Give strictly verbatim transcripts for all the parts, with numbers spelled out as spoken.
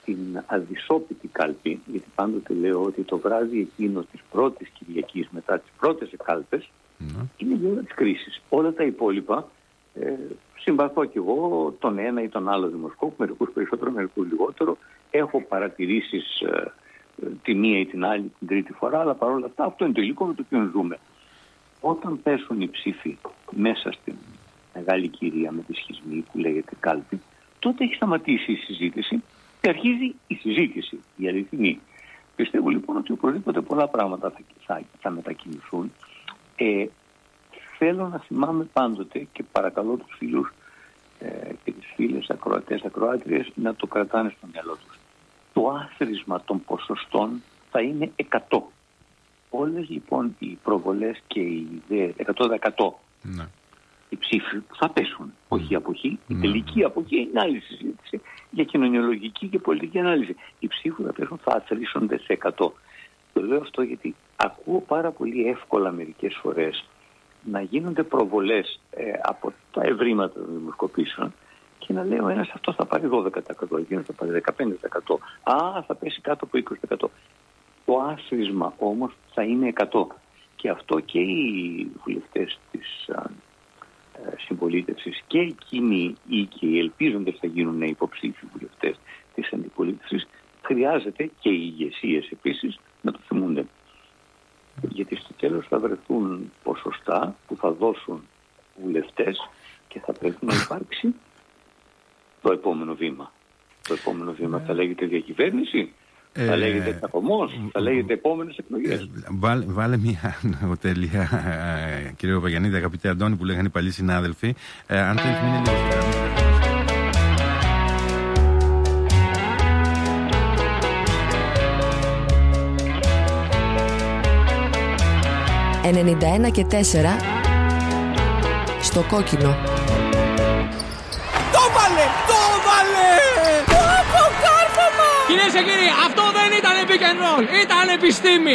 στην αδυσόπιτη κάλπη, γιατί πάντοτε λέω ότι το βράδυ εκείνο της πρώτης Κυριακής μετά τις πρώτες κάλπες mm. είναι η ώρα της κρίσης. Όλα τα υπόλοιπα ε, συμπαθώ κι εγώ τον ένα ή τον άλλο δημοσκόπο, μερικούς περισσότερο, μερικούς λιγότερο. Έχω παρατηρήσεις ε, τη μία ή την άλλη την τρίτη φορά, αλλά παρόλα αυτά αυτό είναι το υλικό με το οποίο ζούμε. Όταν πέσουν οι ψήφοι μέσα στην μεγάλη κυρία με τη σχισμή που λέγεται κάλπη, τότε έχει σταματήσει η συζήτηση και αρχίζει η συζήτηση, η αληθινή. Πιστεύω λοιπόν ότι οπωσδήποτε πολλά πράγματα θα, θα, θα μετακινηθούν. Ε, θέλω να θυμάμαι πάντοτε και παρακαλώ τους φίλους ε, και τις φίλες ακροατές, ακροάτριες να το κρατάνε στο μυαλό τους. Το άθροισμα των ποσοστών θα είναι εκατό. Όλες λοιπόν οι προβολές και οι ιδέες, εκατό τοις εκατό. Ναι. Οι ψήφοι θα πέσουν. Όχι η αποχή. Η τελική αποχή είναι άλλη συζήτηση για κοινωνιολογική και πολιτική ανάλυση. Οι ψήφοι θα πέσουν, θα αθροίσονται σε εκατό. Το λέω αυτό γιατί ακούω πάρα πολύ εύκολα μερικές φορές να γίνονται προβολές ε, από τα ευρήματα των δημοσκοπήσεων και να λέω ένας αυτός θα πάρει δώδεκα τοις εκατό, εκείνος θα πάρει δεκαπέντε τοις εκατό. Α, θα πέσει κάτω από είκοσι τοις εκατό. Το άθροισμα όμως θα είναι εκατό. Και αυτό και οι βουλευτές της α, συμπολίτευσης και εκείνοι ή και οι ελπίζοντες θα γίνουν υποψήφοι βουλευτές της αντιπολίτευσης, χρειάζεται και οι ηγεσίες επίσης να το θυμούνται. Γιατί στο τέλος θα βρεθούν ποσοστά που θα δώσουν βουλευτές και θα πρέπει να υπάρξει το επόμενο βήμα. Το επόμενο βήμα θα λέγεται διακυβέρνηση, θα ε, λέγεται καθομός, θα λέγεται επόμενες εκλογές. Ε, βάλε, βάλε μια νοοτέλεια, ε, κύριε Παπαγιαννίδη, αγαπητέ Αντώνη, που λέγανε οι παλιοί συνάδελφοι. Ε, αν θέλεις μείνει λίγο ενενήντα ένα και τέσσερα στο κόκκινο. Το βάλε! Το βάλε! Το κάρφωμα! Κυρίες και κύριοι, αυτό δεν ήταν pick and roll, ήταν επιστήμη!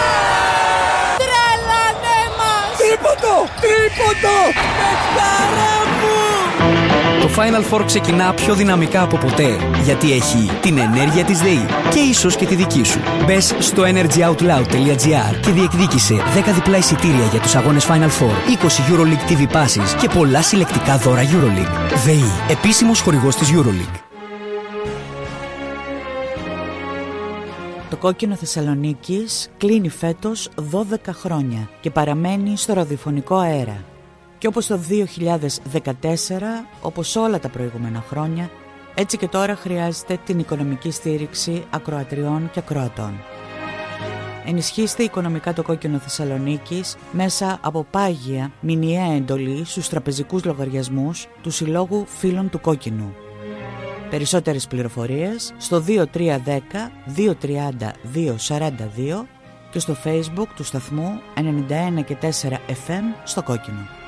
Τρελανέ μας! Τρίποντο! Τρίποντο! Παιχτάρα μου! Το Final Four ξεκινά πιο δυναμικά από ποτέ, γιατί έχει την ενέργεια της ΔΕΗ και ίσως και τη δική σου. Μπες στο energy out loud τελεία gr και διεκδίκησε δέκα διπλά εισιτήρια για τους αγώνες Final Four, είκοσι EuroLeague τι βι passes και πολλά συλλεκτικά δώρα EuroLeague. ΔΕΗ, επίσημος χορηγός της EuroLeague. Το κόκκινο Θεσσαλονίκης κλείνει φέτος δώδεκα χρόνια και παραμένει στο ραδιοφωνικό αέρα. Και όπως το δύο χιλιάδες δεκατέσσερα, όπως όλα τα προηγούμενα χρόνια, έτσι και τώρα χρειάζεται την οικονομική στήριξη ακροατριών και ακροατών. Ενισχύστε οικονομικά το κόκκινο Θεσσαλονίκης μέσα από πάγια μηνιαία εντολή στους τραπεζικούς λογαριασμούς του Συλλόγου Φίλων του Κόκκινου. Περισσότερες πληροφορίες στο δύο τρία ένα μηδέν δύο τρία μηδέν δύο τέσσερα δύο και στο Facebook του σταθμού ενενήντα ένα και τέσσερα εφ εμ στο Κόκκινο.